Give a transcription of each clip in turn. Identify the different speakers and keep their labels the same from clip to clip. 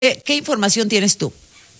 Speaker 1: ¿Qué información tienes tú?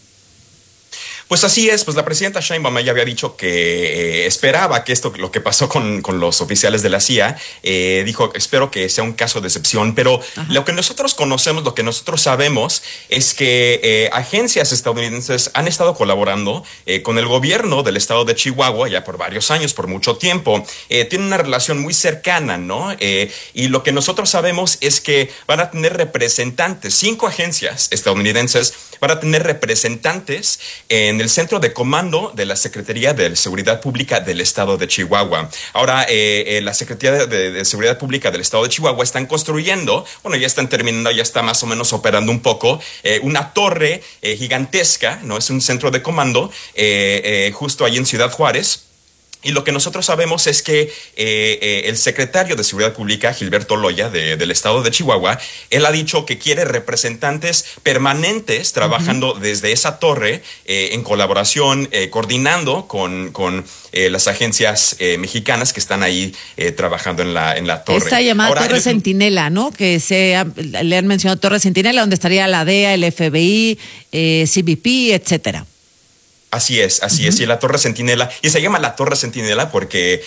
Speaker 2: Pues así es, pues la presidenta Sheinbaum ya había dicho que esperaba que lo que pasó con los oficiales de la CIA, dijo, espero que sea un caso de excepción, pero lo que nosotros conocemos, lo que nosotros sabemos es que agencias estadounidenses han estado colaborando con el gobierno del estado de Chihuahua ya por varios años, por mucho tiempo. Tienen una relación muy cercana, ¿no? Y lo que nosotros sabemos es que van a tener representantes, 5 agencias estadounidenses van a tener representantes en el centro de comando de la Secretaría de Seguridad Pública del estado de Chihuahua. Ahora, la Secretaría de Seguridad Pública del estado de Chihuahua están construyendo, bueno, ya están terminando, ya está más o menos operando un poco, una torre gigantesca, ¿no? Es un centro de comando justo ahí en Ciudad Juárez. Y lo que nosotros sabemos es que el secretario de Seguridad Pública, Gilberto Loya, del estado de Chihuahua, él ha dicho que quiere representantes permanentes trabajando desde esa torre en colaboración, coordinando con las agencias mexicanas que están ahí trabajando en la torre.
Speaker 1: Esta llamada ahora, Torre Centinela, ¿no? Que le han mencionado Torre Centinela, donde estaría la DEA, el FBI, CBP, etcétera.
Speaker 2: Así es, y la Torre Centinela, y se llama la Torre Centinela porque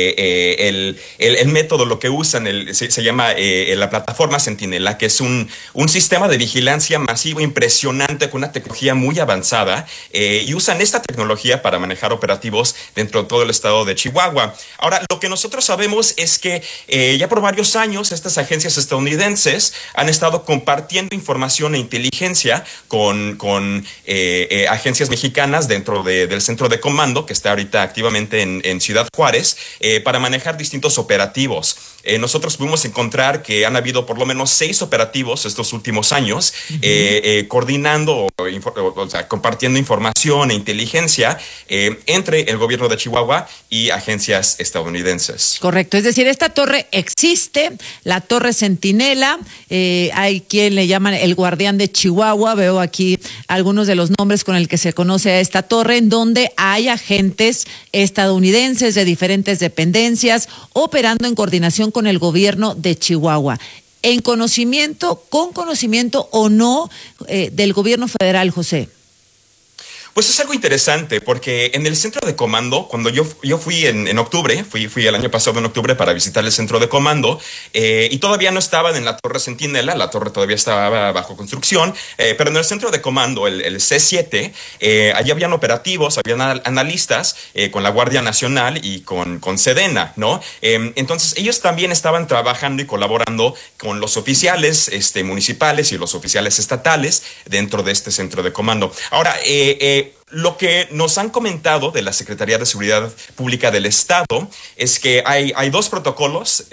Speaker 2: el método, lo que usan, se llama la plataforma Centinela, que es un sistema de vigilancia masivo impresionante con una tecnología muy avanzada, y usan esta tecnología para manejar operativos dentro de todo el estado de Chihuahua. Ahora, lo que nosotros sabemos es que ya por varios años estas agencias estadounidenses han estado compartiendo información e inteligencia con agencias mexicanas dentro del centro de comando que está ahorita activamente en Ciudad Juárez para manejar distintos operativos. Nosotros pudimos encontrar que han habido por lo menos 6 operativos estos últimos años, coordinando, o sea, compartiendo información e inteligencia entre el gobierno de Chihuahua y agencias estadounidenses.
Speaker 1: Correcto, es decir, esta torre existe, la Torre Centinela, hay quien le llaman el guardián de Chihuahua, veo aquí algunos de los nombres con el que se conoce a esta torre, en donde hay agentes estadounidenses de diferentes dependencias operando en coordinación con el gobierno de Chihuahua. Con conocimiento o no del gobierno federal, José.
Speaker 2: Pues es algo interesante porque en el centro de comando, cuando yo fui en octubre, fui el año pasado en octubre para visitar el centro de comando y todavía no estaban en la Torre Centinela, la torre todavía estaba bajo construcción, pero en el centro de comando, el C7, allí habían operativos, habían analistas con la Guardia Nacional y con Sedena, ¿no? Entonces ellos también estaban trabajando y colaborando con los oficiales municipales y los oficiales estatales dentro de este centro de comando. Ahora, lo que nos han comentado de la Secretaría de Seguridad Pública del Estado es que hay 2 protocolos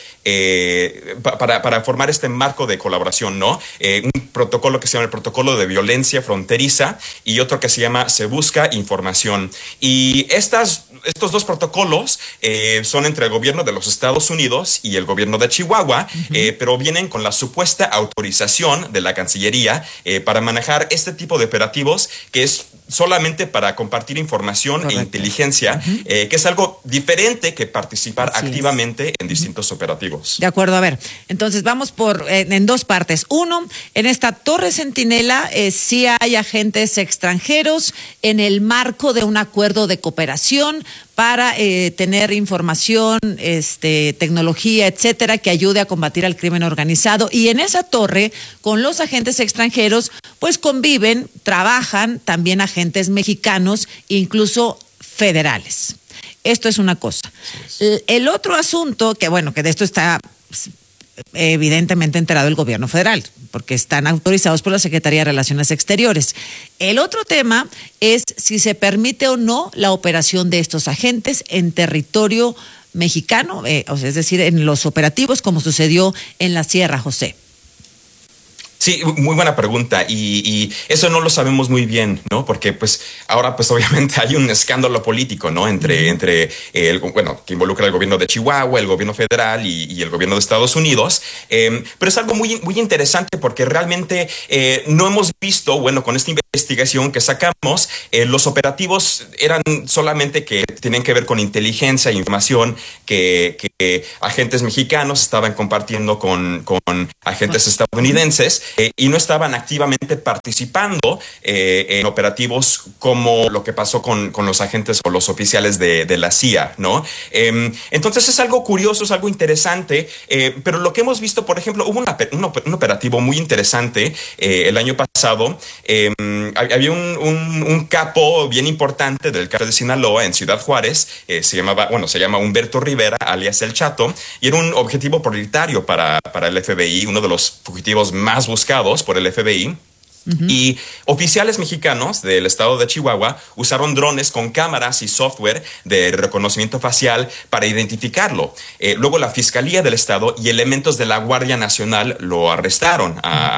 Speaker 2: para formar este marco de colaboración, ¿no? Un protocolo que se llama el Protocolo de Violencia Fronteriza y otro que se llama Se Busca Información. Y estos 2 protocolos son entre el gobierno de los Estados Unidos y el gobierno de Chihuahua, pero vienen con la supuesta autorización de la Cancillería para manejar este tipo de operativos que es solamente para compartir información e inteligencia, que es algo diferente que participar activamente en distintos operativos.
Speaker 1: De acuerdo, a ver, entonces vamos en 2 partes. 1, en esta Torre Centinela sí hay agentes extranjeros en el marco de un acuerdo de cooperación para tener información, tecnología, etcétera, que ayude a combatir al crimen organizado. Y en esa torre, con los agentes extranjeros, pues conviven, trabajan también agentes mexicanos, incluso federales. Esto es una cosa. El otro asunto, que de esto está evidentemente enterado el gobierno federal, porque están autorizados por la Secretaría de Relaciones Exteriores. El otro tema es si se permite o no la operación de estos agentes en territorio mexicano, es decir, en los operativos como sucedió en la Sierra, José.
Speaker 2: Sí, muy buena pregunta y eso no lo sabemos muy bien, ¿no? Porque pues ahora pues obviamente hay un escándalo político, ¿no? Entre que involucra al gobierno de Chihuahua, el gobierno federal y el gobierno de Estados Unidos. Pero es algo muy, muy interesante porque realmente no hemos visto, con esta investigación que sacamos, los operativos eran solamente que tenían que ver con inteligencia e información que agentes mexicanos estaban compartiendo con agentes estadounidenses. y no estaban activamente participando en operativos como lo que pasó con los agentes o los oficiales de la CIA, ¿no? Entonces es algo curioso, es algo interesante, pero lo que hemos visto, por ejemplo, hubo un operativo muy interesante el año pasado. Había un capo bien importante del cártel de Sinaloa en Ciudad Juárez, se llama Humberto Rivera, alias El Chato, y era un objetivo prioritario para el FBI, uno de los fugitivos más buscados por el FBI. Y oficiales mexicanos del estado de Chihuahua usaron drones con cámaras y software de reconocimiento facial para identificarlo. Luego la Fiscalía del Estado y elementos de la Guardia Nacional lo arrestaron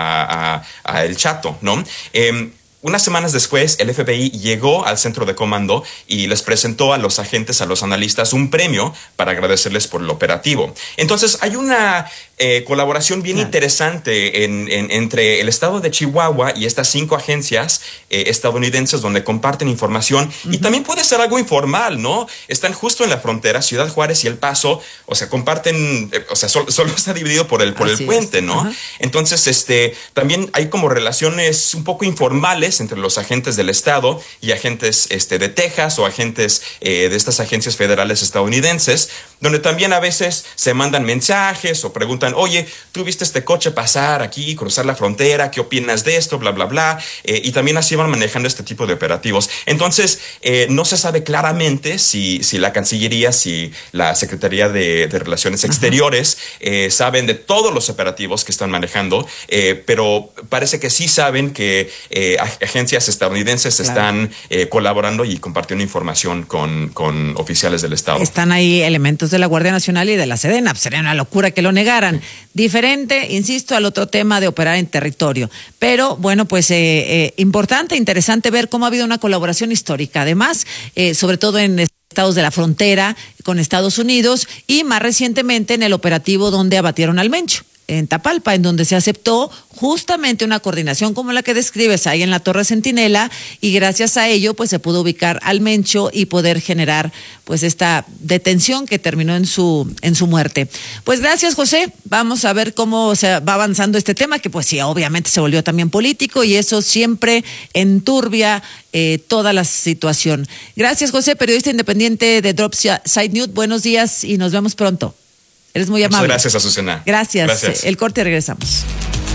Speaker 2: a El Chato, ¿no? Unas semanas después, el FBI llegó al centro de comando y les presentó a los agentes, a los analistas, un premio para agradecerles por el operativo. Entonces, hay una colaboración bien interesante entre el estado de Chihuahua y estas 5 agencias estadounidenses donde comparten información y también puede ser algo informal, ¿no? Están justo en la frontera, Ciudad Juárez y El Paso, o sea, comparten, solo está dividido por el puente, ¿no? Entonces, también hay como relaciones un poco informales entre los agentes del estado y agentes de Texas o agentes de estas agencias federales estadounidenses, donde también a veces se mandan mensajes o preguntan, oye, ¿tú viste este coche pasar aquí, cruzar la frontera? ¿Qué opinas de esto? Bla, bla, bla. Y también así van manejando este tipo de operativos. Entonces, no se sabe claramente si la Cancillería, si la Secretaría de Relaciones Exteriores saben de todos los operativos que están manejando, pero parece que sí saben que agencias estadounidenses están colaborando y compartiendo información con oficiales del Estado.
Speaker 1: Están ahí elementos de la Guardia Nacional y de la Sedena. Sería una locura que lo negaran. Diferente, insisto, al otro tema de operar en territorio. Pero, bueno, pues importante, interesante ver cómo ha habido una colaboración histórica. Además, sobre todo en estados de la frontera con Estados Unidos y más recientemente en el operativo donde abatieron al Mencho, en Tapalpa, en donde se aceptó justamente una coordinación como la que describes ahí en la Torre Centinela, y gracias a ello pues se pudo ubicar al Mencho y poder generar pues esta detención que terminó en su muerte. Pues gracias, José. Vamos a ver cómo se va avanzando este tema, que pues sí, obviamente se volvió también político y eso siempre enturbia toda la situación. Gracias, José, periodista independiente de Dropside News. Buenos días y nos vemos pronto. Eres muy amable.
Speaker 2: Muchas gracias, Azucena.
Speaker 1: Gracias. El corte, regresamos.